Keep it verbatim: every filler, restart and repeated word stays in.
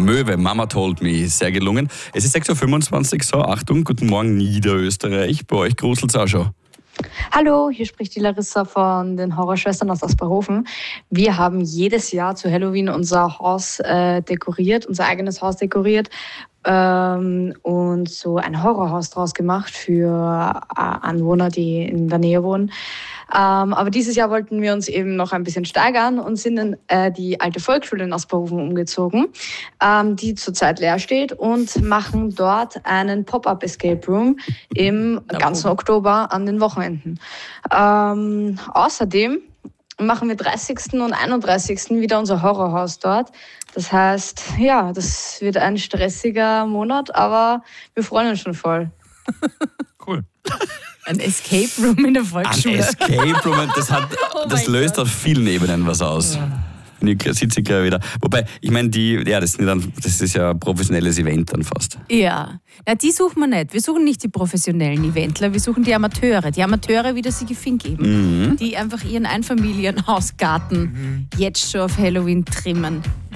Möwe, Mama Told Me, sehr gelungen. Es ist sechs Uhr fünfundzwanzig, so Achtung, guten Morgen Niederösterreich, bei euch gruselt's auch schon. Hallo, hier spricht die Larissa von den Horrorschwestern aus Asperhofen. Wir haben jedes Jahr zu Halloween unser Haus äh, dekoriert, unser eigenes Haus dekoriert ähm, und so ein Horrorhaus draus gemacht für äh, Anwohner, die in der Nähe wohnen. Ähm, aber dieses Jahr wollten wir uns eben noch ein bisschen steigern und sind in äh, die alte Volksschule in Asperhofen umgezogen, ähm, die zurzeit leer steht, und machen dort einen Pop-up Escape Room im ganzen Oktober an den Wochenenden. Ähm, außerdem machen wir dreißigsten und einunddreißigsten wieder unser Horrorhaus dort. Das heißt, ja, das wird ein stressiger Monat, aber wir freuen uns schon voll. Cool. Ein Escape Room in der Volksschule. Ein Escape Room, das, hat, Oh das mein löst Gott. auf vielen Ebenen was aus. Ja. Ich sitze gerade wieder. Wobei, ich meine, die, ja, das, sind dann, das ist ja ein professionelles Event dann fast. Ja, na, die suchen wir nicht. Wir suchen nicht die professionellen Eventler, wir suchen die Amateure. Die Amateure, wie das sie Gefink geben, Mhm. die einfach ihren Einfamilienhausgarten mhm. jetzt schon auf Halloween trimmen.